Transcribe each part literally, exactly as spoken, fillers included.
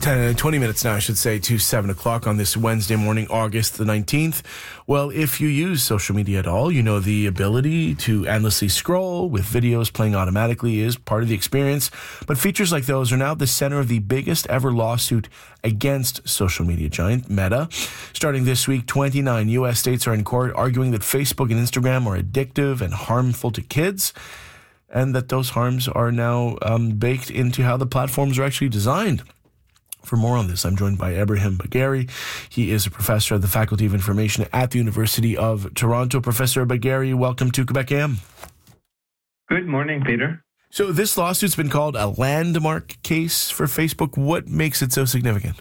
ten, twenty minutes now, I should say, to seven o'clock on this Wednesday morning, August the nineteenth. Well, if you use social media at all, you know the ability to endlessly scroll with videos playing automatically is part of the experience. But features like those are now the center of the biggest ever lawsuit against social media giant Meta. Starting this week, twenty-nine U S states are in court arguing that Facebook and Instagram are addictive and harmful to kids, and that those harms are now um, baked into how the platforms are actually designed. For more on this, I'm joined by Ebrahim Bagheri. He is a professor at the Faculty of Information at the University of Toronto. Professor Bagheri, welcome to Quebec A M. Good morning, Peter. So this lawsuit's been called a landmark case for Facebook. What makes it so significant?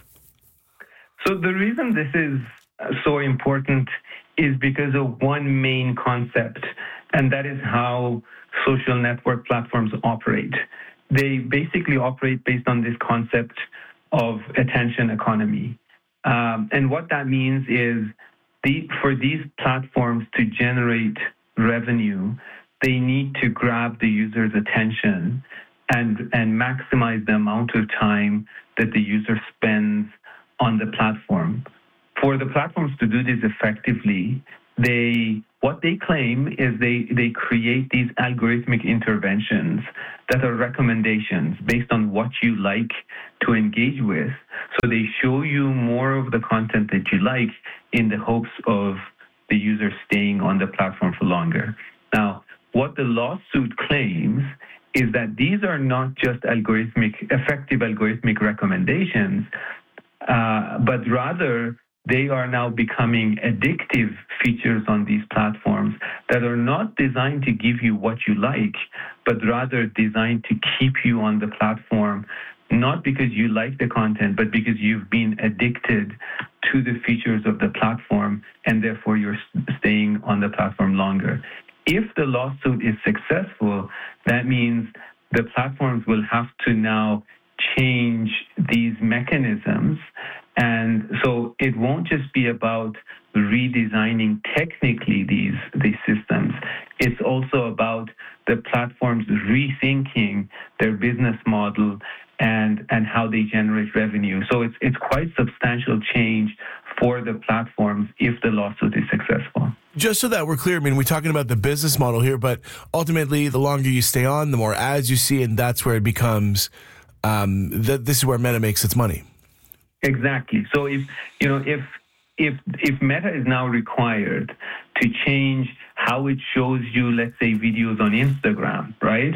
So the reason this is so important is because of one main concept, and that is how social network platforms operate. They basically operate based on this concept of attention economy. Um, and what that means is the, for these platforms to generate revenue, they need to grab the user's attention and, and maximize the amount of time that the user spends on the platform. For the platforms to do this effectively, they what they claim is they, they create these algorithmic interventions that are recommendations based on what you like to engage with. So they show you more of the content that you like in the hopes of the user staying on the platform for longer. Now, what the lawsuit claims is that these are not just algorithmic, effective algorithmic recommendations, uh, but rather they are now becoming addictive features on these platforms that are not designed to give you what you like, but rather designed to keep you on the platform, not because you like the content, but because you've been addicted to the features of the platform, and therefore you're staying on the platform longer. If the lawsuit is successful, that means the platforms will have to now change these mechanisms. And so it won't just be about redesigning technically these, these systems. It's also about the platforms rethinking their business model and, and how they generate revenue. So it's, it's quite substantial change for the platforms if the lawsuit is successful. Just so that we're clear, I mean, we're talking about the business model here, but ultimately, the longer you stay on, the more ads you see, and that's where it becomes, um, the, this is where Meta makes its money. Exactly. So if you know if if if Meta is now required to change how it shows you, let's say, videos on Instagram, right?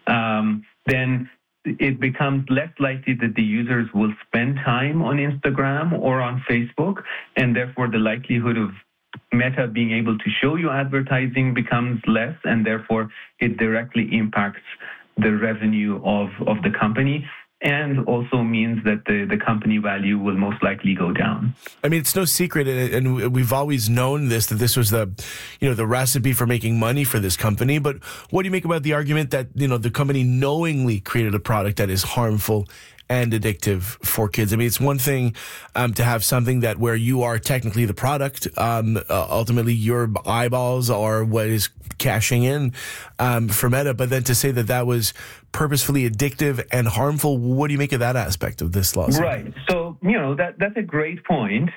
Um, then it becomes less likely that the users will spend time on Instagram or on Facebook, and therefore the likelihood of Meta being able to show you advertising becomes less, and therefore it directly impacts the revenue of, of the company. And also means that the, the company value will most likely go down. I mean, it's no secret, and we've always known this, that this was the, you know, the recipe for making money for this company. But what do you make about the argument that, you know, the company knowingly created a product that is harmful and addictive for kids? I mean, it's one thing um, to have something that where you are technically the product. Um, uh, ultimately, your eyeballs are what is cashing in um, for Meta. But then to say that that was purposefully addictive and harmful, what do you make of that aspect of this lawsuit? Right. So, you know, that that's a great point.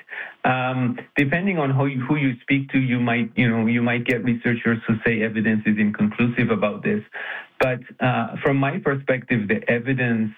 Um, depending on who you, who you speak to, you might, you know, you might get researchers who say evidence is inconclusive about this. But uh, from my perspective, the evidence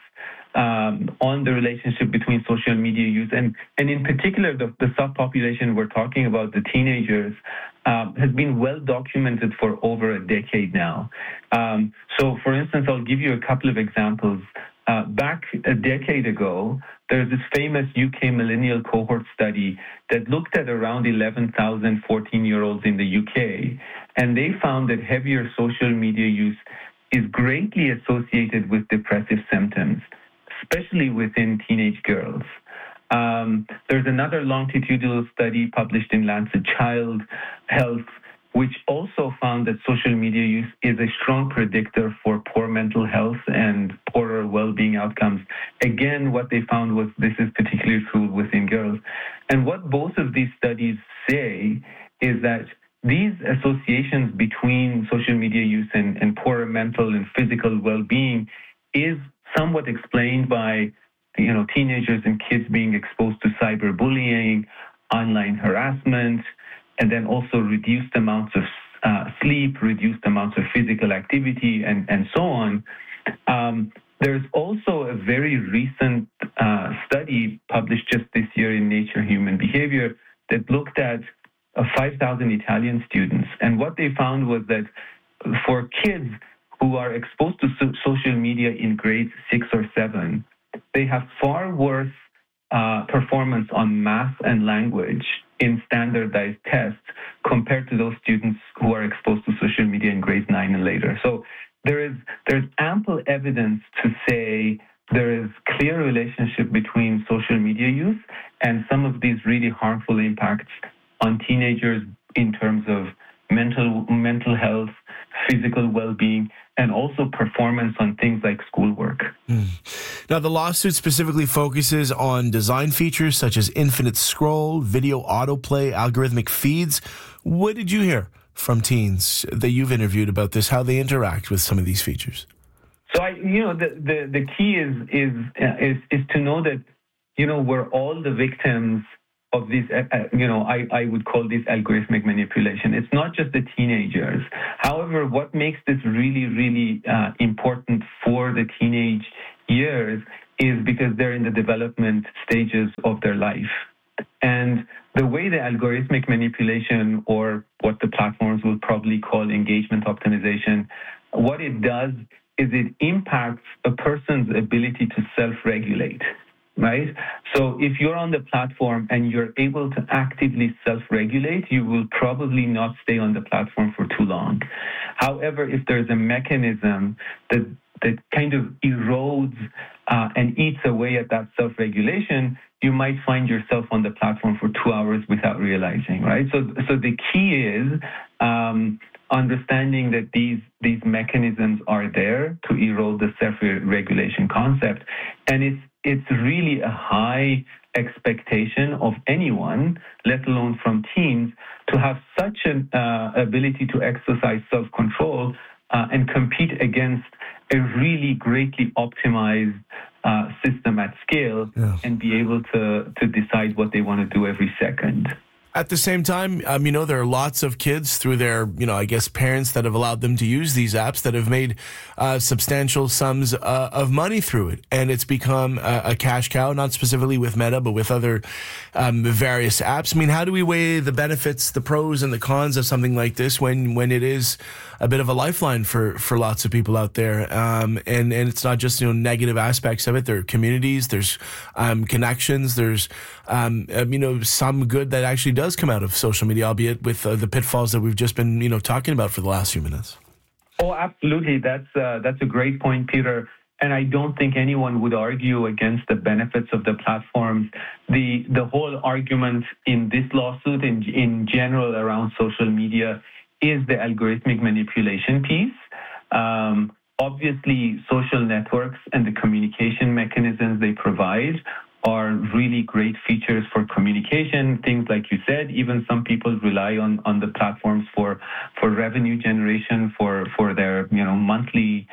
Um, on the relationship between social media use and, and in particular the, the subpopulation we're talking about, the teenagers, um, has been well documented for over a decade now. Um, so, for instance, I'll give you a couple of examples. Uh, back a decade ago, there's this famous U K millennial cohort study that looked at around eleven thousand fourteen-year-olds in the U K, and they found that heavier social media use is greatly associated with depressive symptoms, especially within teenage girls. Um, there's another longitudinal study published in Lancet Child Health, which also found that social media use is a strong predictor for poor mental health and poorer well-being outcomes. Again, what they found was this is particularly true within girls. And what both of these studies say is that these associations between social media use and, and poorer mental and physical well-being is somewhat explained by you know, teenagers and kids being exposed to cyberbullying, online harassment, and then also reduced amounts of uh, sleep, reduced amounts of physical activity, and, and so on. Um, there's also a very recent uh, study published just this year in Nature Human Behavior that looked at uh, five thousand Italian students. And what they found was that for kids who are exposed to so- social media in grades six or seven, they have far worse uh, performance on math and language in standardized tests compared to those students who are exposed to social media in grades nine and later. So there is there's ample evidence to say there is clear relationship between social media use and some of these really harmful impacts on teenagers in terms of mental mental health, physical well-being, and also performance on things like schoolwork. Mm. Now, the lawsuit specifically focuses on design features such as infinite scroll, video autoplay, algorithmic feeds. What did you hear from teens that you've interviewed about this, how they interact with some of these features? So, I, you know, the, the, the key is, is, is, is to know that, you know, we're all the victims of this, uh, you know, I, I would call this algorithmic manipulation. It's not just the teenagers. However, what makes this really, really uh, important for the teenage years is because they're in the development stages of their life. And the way the algorithmic manipulation, or what the platforms will probably call engagement optimization, what it does is it impacts a person's ability to self-regulate. Right? So if you're on the platform and you're able to actively self-regulate, you will probably not stay on the platform for too long. However, if there's a mechanism that that kind of erodes uh, and eats away at that self-regulation, you might find yourself on the platform for two hours without realizing, right? So, so the key is um, understanding that these these mechanisms are there to erode the self-regulation concept, and it's it's really a high expectation of anyone, let alone from teens, to have such an uh, ability to exercise self-control uh, and compete against a really greatly optimized uh, system at scale, yeah, and be able to, to decide what they want to do every second. At the same time, um, you know, there are lots of kids through their, you know, I guess parents that have allowed them to use these apps that have made uh, substantial sums uh, of money through it. And it's become a, a cash cow, not specifically with Meta, but with other um, various apps. I mean, how do we weigh the benefits, the pros and the cons of something like this when, when it is a bit of a lifeline for, for lots of people out there? Um, and, and it's not just, you know, negative aspects of it. There are communities, there's um, connections, there's, um, you know, some good that actually does does come out of social media, albeit with uh, the pitfalls that we've just been, you know, talking about for the last few minutes. Oh, absolutely. That's uh, that's a great point, Peter. And I don't think anyone would argue against the benefits of the platforms. The the whole argument in this lawsuit, in in general around social media, is the algorithmic manipulation piece. Um, obviously, social networks and the communication mechanisms they provide are really great features for communication. Things like you said, even some people rely on, on the platforms for for revenue generation, for for their you know monthly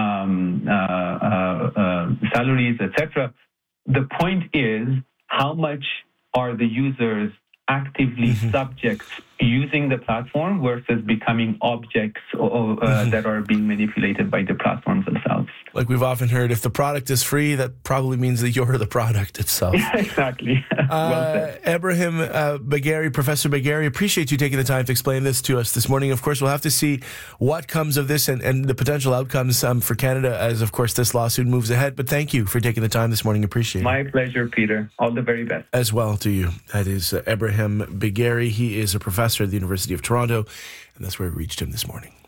um, uh, uh, uh, salaries, et cetera. The point is, how much are the users actively mm-hmm. subjects using the platform versus becoming objects of, uh, mm-hmm. that are being manipulated by the platforms themselves. Like we've often heard, if the product is free, that probably means that you're the product itself. Exactly. well uh, said. Ebrahim uh, Bagheri, Professor Bagheri, appreciate you taking the time to explain this to us this morning. Of course, we'll have to see what comes of this and, and the potential outcomes um, for Canada as, of course, this lawsuit moves ahead. But thank you for taking the time this morning. Appreciate My it. My pleasure, Peter. All the very best. As well to you. That is uh, Ebrahim Bagheri. He is a professor at the University of Toronto, and that's where we reached him this morning.